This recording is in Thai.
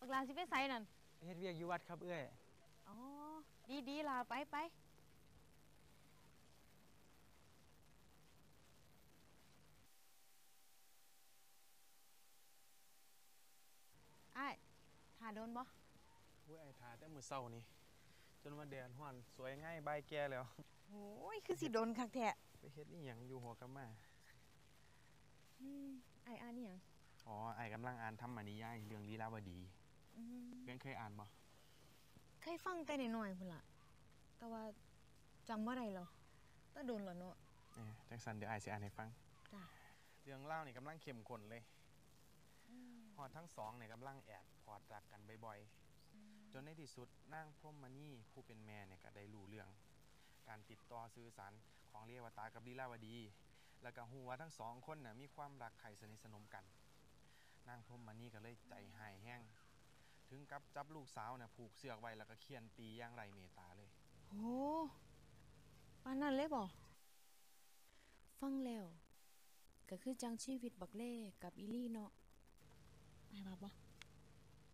ลาสิไปไสนั่นเฮ็ดเวียกอยู่วัดครับเอ้ยอ๋อดีล่ะไปอ้ายถ่าโดนบ่อุ้ยไอ้ทาแต่มื้อเช้านี่จนว่าแดดร้อนสวยง่ายบ่ายแก่แล้วโอ้ยคือสิโดนคักแท้ไปเฮ็ดอีหยังอยู่หัวกะมาอ้ายอ่านอีหยังอ๋อไอ้กำลังอ่านธรรมนิยายเรื่องลีลาวดีอืมเคยอ่านบ่เคยฟังแต่น้อยๆพุ่นล่ะแต่ว่าจำบ่ได้หรอแต่โดนแล้วเนาะจังซั่นเดี๋ยวอ้ายสิอ่านให้ฟังจ้ะเรื่องราวนี่กำลังเข้มข้นเลยฮอดทั้งสองเนี่ยกำลังแอบพอดรักกันบ่อยๆจนในที่สุดนางพรหมณีผู้เป็นแม่เนี่ยก็ได้รู้เรื่องการติดต่อสื่อสารของเรวตากับลีลาวดีแล้วก็ฮู้ว่าทั้งสองคนน่ะมีความรักใคร่สนิทสนมกันนางพรหมณีก็เลยใจหายแห้งถึงกับจับลูกสาวน่ะผูกเสือกไว้แล้วก็เคี่ยนตีอย่างไรเมตตาเลยโหปานนั้นเลยบ่ฟังแล้วก็คือจังชีวิตบักเล่กับอีลี่เนาะอ้ายว่าบ่